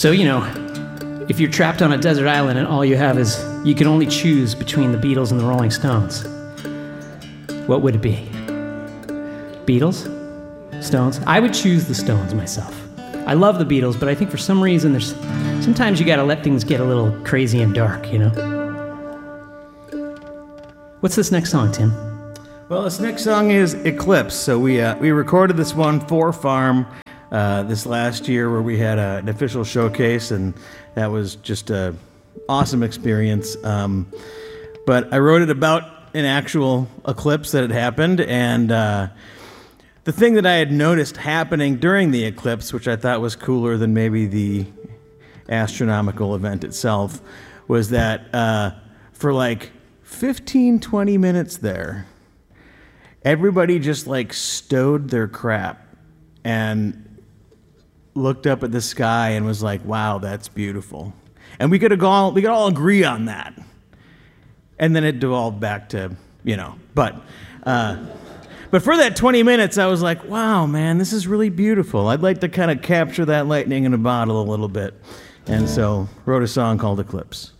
So, if you're trapped on a desert island and all you have is, you can only choose between the Beatles and the Rolling Stones, what would it be? Beatles? Stones? I would choose the Stones myself. I love the Beatles, but I think for some reason sometimes you gotta let things get a little crazy and dark, What's this next song, Tim? Well, this next song is Eclipse. So we recorded this one for Farm this last year where we had an official showcase, and that was just an awesome experience. But I wrote it about an actual eclipse that had happened, and the thing that I had noticed happening during the eclipse, which I thought was cooler than maybe the astronomical event itself, was that for like 15, 20 minutes there, everybody just like stowed their crap and looked up at the sky and was like, wow, that's beautiful. And we could all agree on that. And then it devolved back to, but for that 20 minutes, I was like, wow, man, this is really beautiful. I'd like to kind of capture that lightning in a bottle a little bit. And so wrote a song called Eclipse.